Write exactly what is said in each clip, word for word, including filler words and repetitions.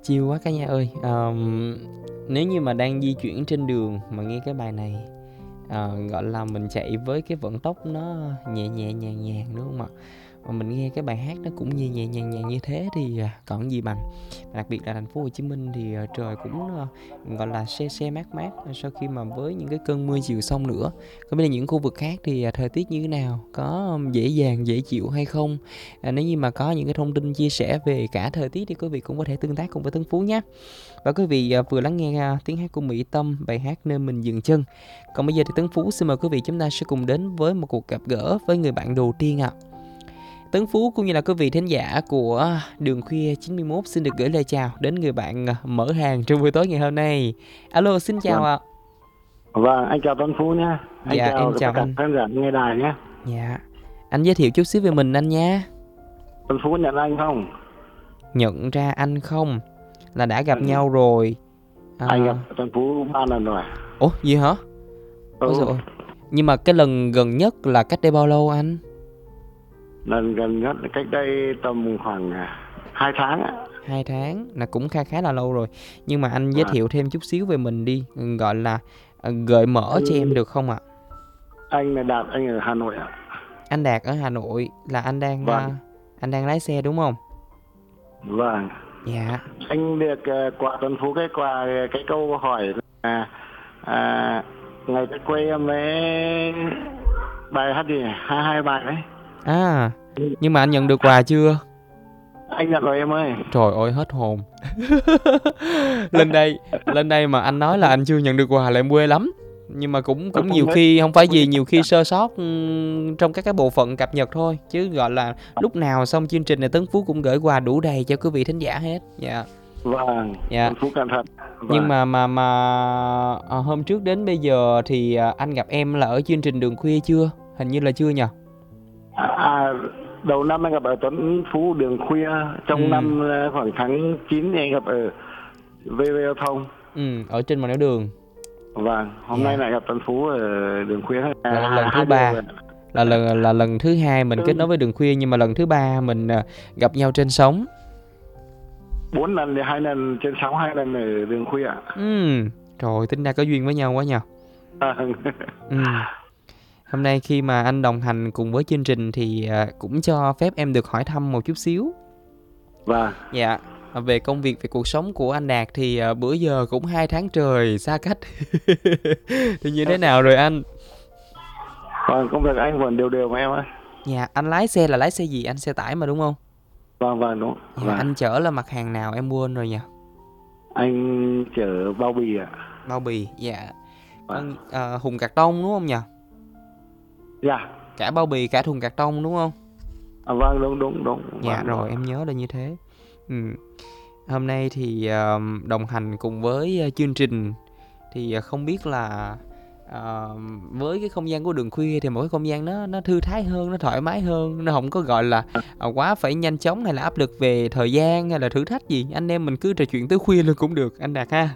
Chill quá cả nhà ơi. Ờm, nếu như mà đang di chuyển trên đường mà nghe cái bài này, ờ, gọi là mình chạy với cái vận tốc nó nhẹ nhẹ nhàng nhàng đúng không ạ? Mà mình nghe cái bài hát nó cũng nhẹ nhẹ nhàng nhàng như thế thì à, còn gì bằng. Đặc biệt là thành phố Hồ Chí Minh thì à, trời cũng à, gọi là se se mát mát sau khi mà với những cái cơn mưa chiều xong nữa. Không biết là những khu vực khác thì à, thời tiết như thế nào, có um, dễ dàng dễ chịu hay không? À, nếu như mà có những cái thông tin chia sẻ về cả thời tiết thì quý vị cũng có thể tương tác cùng với Tấn Phú nhé. Và quý vị à, vừa lắng nghe à, tiếng hát của Mỹ Tâm, bài hát Nơi Mình Dừng Chân. Còn bây giờ thì Tấn Phú xin mời quý vị chúng ta sẽ cùng đến với một cuộc gặp gỡ với người bạn đầu tiên ạ. Tấn Phú cũng như là quý vị thính giả của Đường Khuya chín mươi mốt xin được gửi lời chào đến người bạn à, mở hàng trong buổi tối ngày hôm nay. Alo, xin chào Vâng, ạ. vâng, anh chào Tuấn Phú nhé. Anh Dạ, chào em tất chào cả anh. khán giả nghe đài nhé. Dạ, anh giới thiệu chút xíu về mình anh nha. Tuấn Phú nhận anh không? Nhận ra anh không? Là đã gặp Ừ. nhau rồi. Anh À, gặp Tuấn Phú ba lần rồi. ủa, gì hả? Ừ. Ôi dồi ôi. Nhưng mà cái lần gần nhất là cách đây bao lâu anh? Lần gần nhất là cách đây tầm khoảng à, hai tháng á. Hai tháng, là cũng khá khá là lâu rồi. Nhưng mà anh giới À, thiệu thêm chút xíu về mình đi, gọi là à, gợi mở cho em anh, được không ạ? anh là Đạt, anh ở Hà Nội ạ. Anh Đạt ở Hà Nội, là anh đang Vâng, à, anh đang lái xe đúng không? vâng. Dạ. Anh được uh, quà Tuấn Phú cái quà cái câu hỏi là à, ngày tới quê em với bài hát gì? Hai hai bài đấy. À, nhưng mà anh nhận được quà chưa? Anh nhận rồi em ơi. Trời ơi, hết hồn. Lên đây, lên đây mà anh nói là anh chưa nhận được quà là em quê lắm. Nhưng mà cũng cũng nhiều khi không phải gì, nhiều khi sơ sót ừm, trong các cái bộ phận cập nhật thôi, chứ gọi là lúc nào xong chương trình này Tấn Phú cũng gửi quà đủ đầy cho quý vị thính giả hết. Dạ. Vâng, Dạ. Tuấn Phú cẩn thận. Nhưng Vâng. mà mà mà à, hôm trước đến bây giờ thì à, anh gặp em là ở chương trình Đường Khuya chưa? Hình như là chưa nhỉ? À, đầu năm anh gặp ở Tuấn Phú Đường Khuya, trong Ừ. năm ờ, khoảng tháng chín thì anh gặp ở vê vê Giao thông. Ừ, ở trên mọi nẻo đường. Vâng, hôm Dạ. nay lại gặp Tuấn Phú ở Đường Khuya Là à, lần thứ hai điều ba. rồi. Là lần là lần thứ hai mình kết nối với Đường Khuya, nhưng mà lần thứ ba mình à, gặp nhau trên sóng. Bốn lần thì hai lần trên sóng, hai lần ở Đường Khuya. Ừ. Trời, tính ra có duyên với nhau quá nhờ. Vâng. Ừ. Hôm nay khi mà anh đồng hành cùng với chương trình thì à, cũng cho phép em được hỏi thăm một chút xíu. Vâng. Dạ. À, về công việc, về cuộc sống của anh Đạt thì à, bữa giờ cũng hai tháng trời xa cách. Thì như thế nào rồi anh? Vâng, công việc anh vẫn đều đều mà em ơi. Dạ, anh lái xe là lái xe gì? Anh xe tải mà đúng không? Vâng, vâng, đúng. Dạ, Vâng. anh chở là mặt hàng nào em quên rồi nhỉ? Anh chở bao bì ạ. Bao bì, dạ. Vâng. Con à, thùng cạc tông đúng không nhỉ? Dạ. Cả bao bì, cả thùng cạc tông đúng không? À, vâng, đúng, đúng, đúng. Dạ Vâng, rồi, vâng. em nhớ là như thế. Ừ. Hôm nay thì à, đồng hành cùng với à, chương trình thì à, không biết là à, với cái không gian của Đường Khuya thì một cái không gian nó nó thư thái hơn, nó thoải mái hơn, nó không có gọi là à, quá phải nhanh chóng hay là áp lực về thời gian hay là thử thách gì. Anh em mình cứ trò chuyện tới khuya luôn cũng được anh Đạt ha.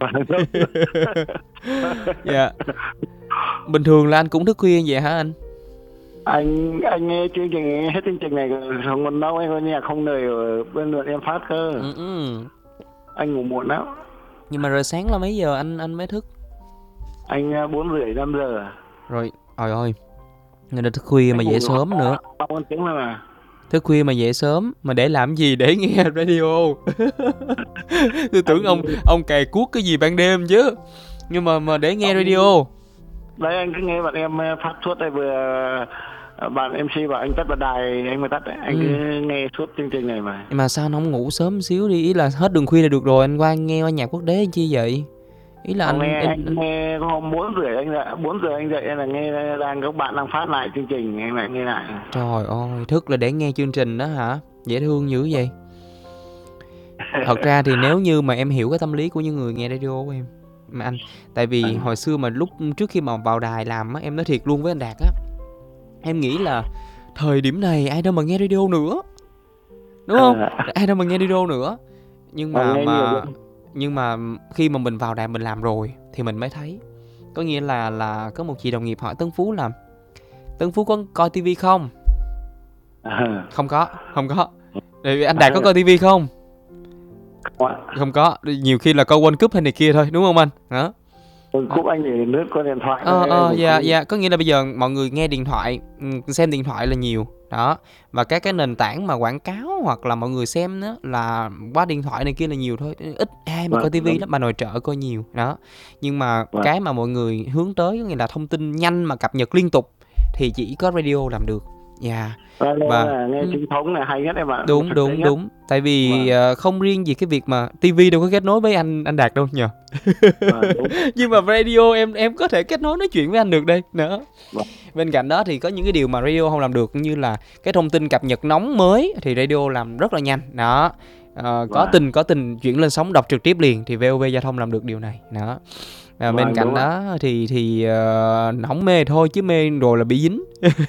Dạ. Bình thường là anh cũng thức khuya vậy hả anh? anh anh nghe chương trình, hết chương trình này không còn đâu, anh có nhạc không lời ở bên lượt em phát cơ. Ừ, ừ. Anh ngủ muộn lắm. Nhưng mà rồi sáng là mấy giờ anh anh mới thức? Anh à, bốn rưỡi năm giờ. Rồi, trời ơi, người ta thức khuya mà Anh ngủ dậy được sớm nữa. ba bốn tiếng thôi mà. Thức khuya mà dậy sớm mà để làm gì? Để nghe radio. Tôi tưởng ông Anh ông cày cuốc cái gì ban đêm chứ. Nhưng mà mà để nghe radio. đấy, anh cứ nghe bạn em à, phát suốt đây, vừa à, bạn em xê bảo anh tắt bật đài anh mới tắt đấy. Anh Ừ. cứ nghe suốt chương trình này mà. Nhưng mà sao anh không ngủ sớm xíu đi? Ý là hết Đường Khuya là được rồi, anh qua anh nghe qua nhạc quốc tế chi vậy? Ý là Không, anh, nghe anh, anh anh... nghe có hôm bốn rưỡi anh dậy, bốn giờ anh dậy là nghe đang các bạn đang phát lại chương trình, anh lại nghe lại. Trời ơi, thức là để nghe chương trình đó hả? Dễ thương dữ vậy. Thật ra thì nếu như mà em hiểu cái tâm lý của những người nghe radio của em mà anh, tại vì hồi xưa mà lúc trước khi mà vào đài làm á, em nói thiệt luôn với anh Đạt á, em nghĩ là thời điểm này ai đâu mà nghe radio nữa, đúng không? Ai đâu mà nghe radio nữa. Nhưng mà nghe nhiều mà điện. nhưng mà khi mà mình vào đài mình làm rồi thì mình mới thấy. Có nghĩa là là có một chị đồng nghiệp hỏi Tấn Phú là Tấn Phú có coi tivi không? À. Không có, không có. Rồi anh Đạt có coi tivi không? Không ạ. Không có, nhiều khi là coi World Cup hay này kia thôi, đúng không anh? Đó. World Cup anh để lướt qua điện thoại Ờ, thôi, ờ, cũng dạ, không. dạ, có nghĩa là bây giờ mọi người nghe điện thoại, ừm, xem điện thoại là nhiều. Đó. Và các cái nền tảng mà quảng cáo hoặc là mọi người xem đó là qua điện thoại này kia là nhiều thôi. Ít ai mà coi Vâng, tivi đúng. lắm, mà nội trợ coi nhiều. Đó. Nhưng mà Vâng. cái mà mọi người hướng tới có nghĩa là thông tin nhanh mà cập nhật liên tục thì chỉ có radio làm được. Dạ. Radio Và là nghe ừm, chính thống là hay nhất em ạ, đúng, thực tế đúng, nhất. đúng. Tại vì Vâng. ờ, không riêng gì cái việc mà tivi đâu có kết nối với anh anh Đạt đâu nhờ. Vâng, đúng. Nhưng mà radio em em có thể kết nối nói chuyện với anh được đây nữa. Vâng. Bên cạnh đó thì có những cái điều mà radio không làm được, như là cái thông tin cập nhật nóng mới thì radio làm rất là nhanh. Đó. Ờ, có Vâng. tin có tin chuyển lên sóng đọc trực tiếp liền thì vê o vê Giao thông làm được điều này. Đó. À, bên Vâng, cạnh đúng ạ. đó thì thì ờ, không mê thôi, chứ mê rồi là bị dính.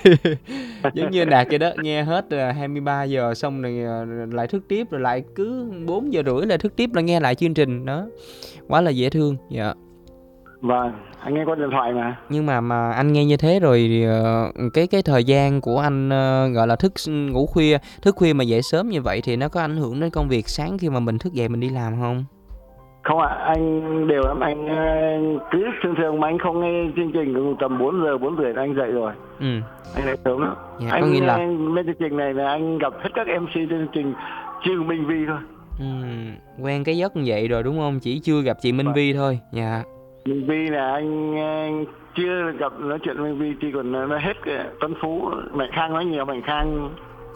Giống như anh Đạt vậy đó, nghe hết ờ, hai mươi ba giờ xong rồi ờ, lại thức tiếp, rồi lại cứ bốn giờ rưỡi lại thức tiếp là nghe lại chương trình đó. Quá là dễ thương. Dạ. Vâng, anh nghe qua điện thoại mà. Nhưng mà mà anh nghe như thế rồi thì ờ, cái cái thời gian của anh ờ, gọi là thức ngủ khuya, thức khuya mà dậy sớm như vậy thì nó có ảnh hưởng đến công việc sáng khi mà mình thức dậy mình đi làm không? Không ạ, anh đều lắm, anh ờ, cứ thường thường mà anh không nghe chương trình từ tầm bốn giờ, bốn rưỡi là anh dậy rồi. Ừ. Anh dậy sớm lắm. Dạ, có Anh nghĩa là ờ, lên chương trình này là anh gặp hết các em xê trên chương trình, trừ Minh Vi thôi. ừ, quen cái giấc như vậy rồi đúng không? Chỉ chưa gặp chị Minh Vâng. Vi thôi. Dạ. Minh Vi là anh ờ, chưa gặp nói chuyện Minh Vi, chỉ còn nó hết cái Tuấn Phú, Mạnh Khang nói nhiều. Mạnh Khang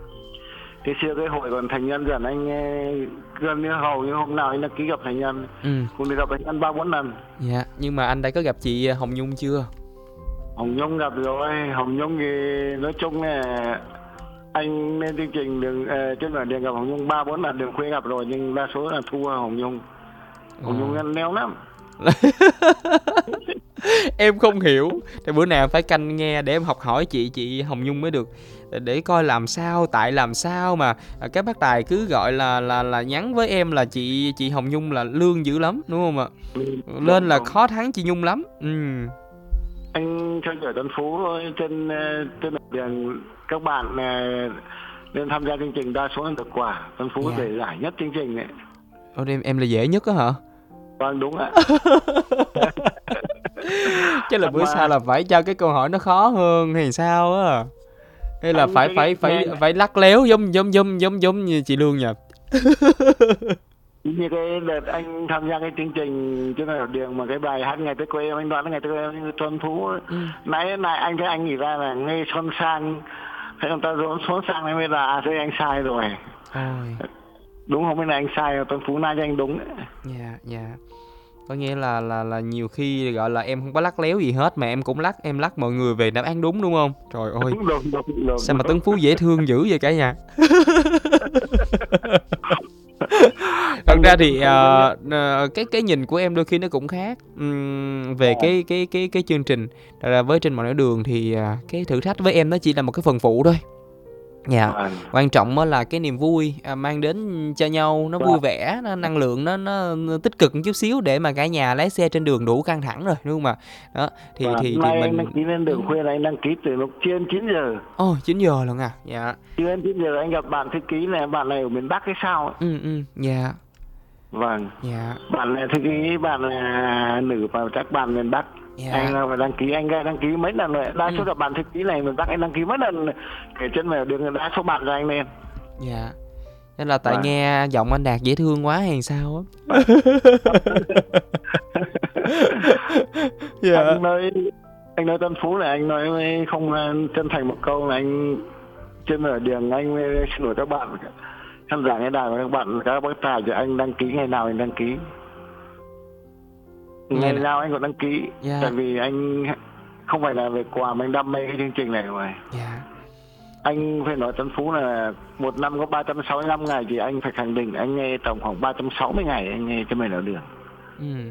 thì xưa cái hội còn Thành Nhân dần anh ờ, gần như hầu như hôm nào anh đăng ký gặp Thành Nhân, Ừ. cũng đi gặp Thành Nhân ba bốn lần. Dạ, nhưng mà anh đã có gặp chị Hồng Nhung chưa? Hồng Nhung gặp rồi. Hồng Nhung thì nói chung là anh lên chương trình đường uh, trên bản điện gặp Hồng Nhung ba bốn lần, đường khuya gặp rồi, nhưng đa số là thua Hồng Nhung. Hồng Nhung ăn néo lắm. Em không hiểu, thì bữa nào em phải canh nghe để em học hỏi chị chị Hồng Nhung mới được, để coi làm sao, tại làm sao mà các bác tài cứ gọi là là là nhắn với em là chị chị Hồng Nhung là lương dữ lắm, đúng không ạ? Lên là khó thắng chị Nhung lắm. Ừ. Anh cho ở Tân Phú trên trên đường các bạn nên tham gia chương trình đa số là được quà. Tân Phú Dạ. để giải nhất chương trình này. Ồ, em em là dễ nhất đó hả? Vâng, đúng ạ. Chắc là bữa sau là phải cho cái câu hỏi nó khó hơn hay sao á, hay là Anh phải cái- phải phải nghe- phải lắc léo giống giống giống giống giống như chị Lương nhỉ? Như cái đợt anh tham gia cái chương trình trên ở đường mà cái bài hát ngày tới quê em, anh đoán là ngày tới quê em Tuấn Phú. Ừ. Nãy nãy anh thấy anh nghĩ ra là nghe xuân sang, thấy người ta dỗ xuân sang nên mới là à, thế anh sai rồi. Ôi. Đúng không? Bên này anh sai rồi, Tuấn Phú nay cho anh đúng. Dạ, dạ. Có nghĩa là là là nhiều khi gọi là em không có lắc léo gì hết mà em cũng lắc, em lắc mọi người về đáp án đúng, đúng không? Trời ơi, Đúng, đúng, đúng, đúng. sao mà Tấn Phú dễ thương dữ vậy cả nhà. Thật ra thì ờ, ờ, cái cái nhìn của em đôi khi nó cũng khác Ừm, về cái cái cái cái chương trình. Thật ra với Trên Mọi Nẻo Đường thì à, cái thử thách với em nó chỉ là một cái phần phụ thôi. Dạ. Vâng. Quan trọng á là cái niềm vui à, mang đến cho nhau, nó Vâng. vui vẻ, nó năng lượng nó nó tích cực một chút xíu để mà cả nhà lái xe trên đường đủ căng thẳng rồi, đúng không ạ? Đó thì Và thì thì nay anh mình đăng ký lên đường khuya này, anh đăng ký từ lúc trên chín giờ. ồ chín giờ luôn à. Dạ. Trên chín giờ anh gặp bạn thư ký này, bạn này ở miền Bắc hay sao ấy. Ừ ừ. Dạ. Vâng. Dạ. Bạn này thư ký, bạn là nữ và các bạn miền Bắc. Dạ. Anh là phải đăng ký, anh ra đăng ký mấy lần rồi. Đa số là bạn thư ký này miền Bắc anh đăng ký mấy lần để trên mà đường đa số bạn ra anh lên. Dạ. Nên là tại Vâng. nghe giọng anh Đạt dễ thương quá hay sao á. Dạ. Anh nói anh nói Tân Phú này, anh nói không chân thành một câu là anh trên ở đường anh xin lỗi các bạn khán giả nghe đài và các bạn các bác tài cho anh đăng ký ngày nào anh đăng ký, ngày Ngày nào anh còn đăng ký. Dạ. Tại vì anh không phải là về quà mà anh đam mê cái chương trình này rồi. Dạ. Anh phải nói Tân Phú là một năm có ba trăm sáu mươi lăm ngày thì anh phải khẳng định anh nghe tổng khoảng ba trăm sáu mươi ngày anh nghe Trên Mọi Nẻo Đường. Ừ.